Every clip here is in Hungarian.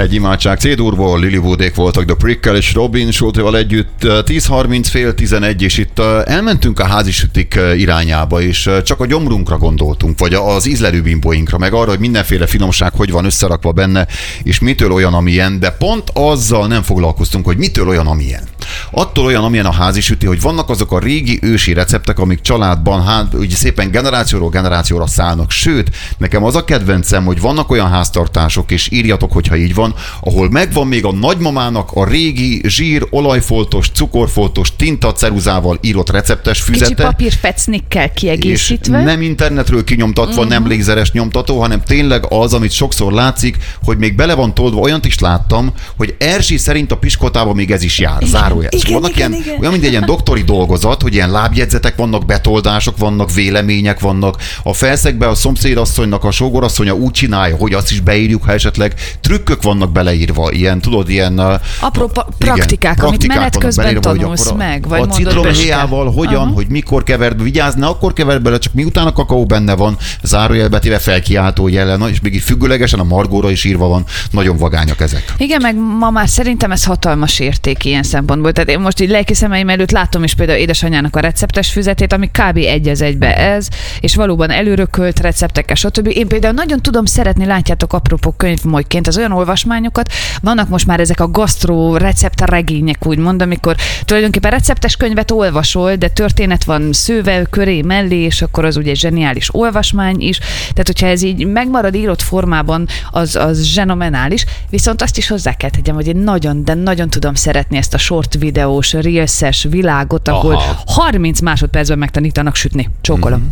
Egy imádság C-durból, Lilywoodék voltak The Prickkel és Robin Schultéval együtt, 10:30, fél 11, és itt elmentünk a házisütik irányába, és csak a gyomrunkra gondoltunk, vagy az ízlelőbimbóinkra, meg arra, hogy mindenféle finomság hogy van összerakva benne, és mitől olyan, amilyen, de pont azzal nem foglalkoztunk, hogy mitől olyan, amilyen. Attól olyan, amilyen a házisüti, hogy vannak azok a régi ősi receptek, amik családban ugye szépen generációról generációra szállnak. Sőt, nekem az a kedvencem, hogy vannak olyan háztartások, és írjatok, hogyha így van, ahol megvan még a nagymamának a régi zsír, olajfoltos, cukorfoltos, tintaceruzával írott receptes füzete. Kicsi papírfecnikkel kiegészítve. És nem internetről kinyomtatva, nem lézeres nyomtató, hanem tényleg az, amit sokszor látszik, hogy még bele van toldva. Olyant is láttam, hogy Erzsi szerint a piskotában még ez is jár. Zárójel. Igen. Olyan, mint egy ilyen doktori dolgozat, hogy ilyen lábjegyzetek vannak, betoldások vannak, vélemények vannak. A felszegben a szomszédasszonynak a sógorasszonya úgy csinálja, hogy azt is beírjuk, ha esetleg trükkök vannak beleírva, ilyen, tudod, ilyen apró praktikák, amit menet közben tanulsz meg, vagy a citromhéjával hogyan, hogy mikor keverd, vigyázz, ne akkor keverd bele, csak miután a kakaó benne van, zárójelbe téve felkiáltó jelen, és még így függőlegesen a margóra is írva van, nagyon vagányak ezek. Igen, meg ma már szerintem ez hatalmas érték ilyen szempontból. Tehát én most így lelki szemeim előtt látom is például édesanyjának a receptes füzetét, ami kb. Egy az egybe ez, és valóban előrökölt receptekkel, stb. Én például nagyon tudom szeretni, látjátok, apropó könyvmolyként az olyan olvasmányokat, vannak most már ezek a gasztró receptregények, úgymond, amikor tulajdonképpen receptes könyvet olvasol, de történet van szővel, köré, mellé, és akkor az ugye egy zseniális olvasmány is. Tehát, hogyha ez így megmarad írott formában, az zsenomenális, viszont azt is hozzá kell tegyem, hogy én nagyon, de nagyon tudom szeretni ezt a short videós, reelses világot, ahol 30 másodpercben megtanítanak sütni. Csókolom.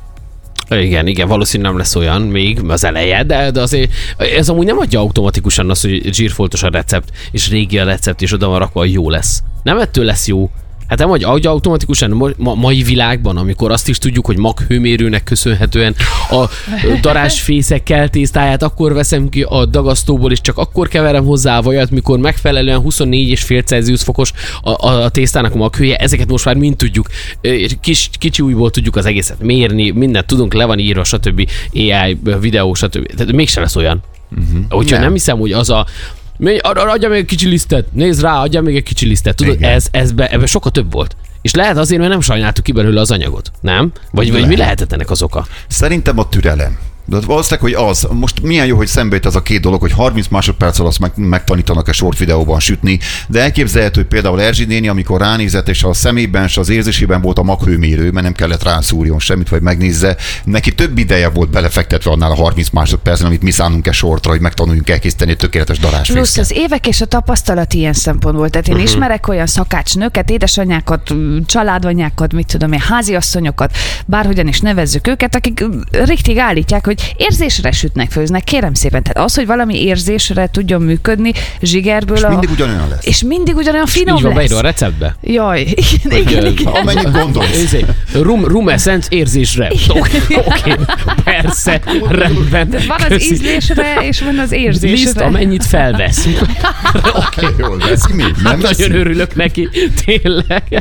Igen, valószínűleg nem lesz olyan még az eleje, de azért ez amúgy nem adja automatikusan azt, hogy zsírfoltos a recept, és régi a recept, és oda van rakva, hogy jó lesz. Nem ettől lesz jó. Hát nem, hogy automatikusan mai világban, amikor azt is tudjuk, hogy maghőmérőnek köszönhetően a darázsfészek tésztáját akkor veszem ki a dagasztóból, és csak akkor keverem hozzá a vajat, mikor megfelelően 24,5 Celsius fokos a tésztának a maghője. Ezeket most már mind tudjuk. Kicsi újból tudjuk az egészet mérni, mindent tudunk, le van írva, stb. AI, videó, stb. Tehát mégsem lesz olyan. Úgyhogy nem hiszem, hogy az a adja még egy kicsi lisztet, nézd rá, adja még egy kicsi lisztet. Tudod, ebben sokkal több volt. És lehet azért, mert nem sajnáltuk ki belőle az anyagot, nem? Vagy mi lehetett ennek az oka? Szerintem a türelem. De valószínűleg, hogy az, most milyen jó, hogy szembe jött ez a két dolog, hogy 30 másodperc alatt megtanítanak a short videóban sütni, de elképzelhető, hogy például Erzsi néni, amikor ránézett, és a szemében és az érzésében volt a maghőmérő, mert nem kellett rászúrjon semmit, vagy megnézze, neki több ideje volt belefektetve annál a 30 másodpercen, amit mi szánunk shortra, hogy megtanuljunk elkészíteni egy tökéletes darázsfészket. Plusz az évek és a tapasztalat ilyen szempontból. Tehát én ismerek olyan szakácsnőket, édesanyákat, családanyákat, mit tudom én, háziasszonyokat, bárhogyan is nevezzük őket, akik richtig állítják, hogy érzésre sütnek, főznek, kérem szépen. Tehát az, hogy valami érzésre tudjon működni, zsigerből. És mindig ugyanolyan lesz. És mindig ugyanolyan finom lesz. Így van beírva a receptbe? Jaj, igen. Amennyit gondolsz. Room essence érzésre. Oké, persze, rendben. Tehát van az ízlésre, és van az érzésre. Liszt, amennyit felvesz. Oké, jól veszi még. Nem nagyon örülök neki, tényleg.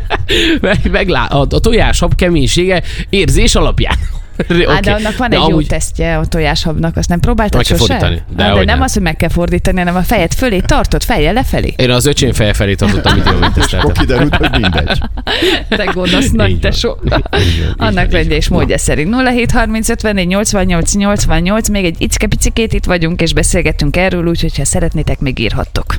A tojáshab keménysége érzés alapján. Okay. De annak van egy jó tesztje a tojáshabnak, azt nem próbáltad sose? De nem az, hogy meg kell fordítani, hanem a fejed fölé tartod, fejjel lefelé. Én az öcsém feje felé tartottam, amit jól teszteltem. Akkor kiderült, hogy mindegy. Te gonosz nagy tesó. Annak rendje és módja szerint. 0730 54 88 88, még egy icke-picikét itt vagyunk, és beszélgettünk erről, úgyhogy ha szeretnétek, még írhattok.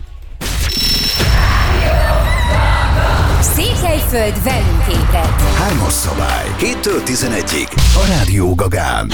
Székelyföld velünk ébredt. 3-as szabály. 7-től 11-ig. A Rádió Gagán.